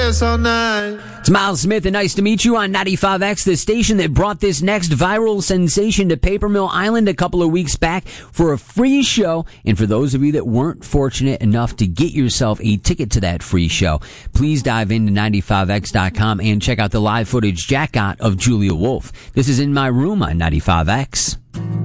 dance all night. It's Miles Smith, and nice to meet you on 95X, the station that brought this next viral sensation to Paper Mill Island a couple of weeks back for a free show. And for those of you that weren't fortunate enough to get yourself a ticket to that free show, please dive into 95X.com and check out the live footage Jack got of Julia Wolf. This is In My Room on 95X.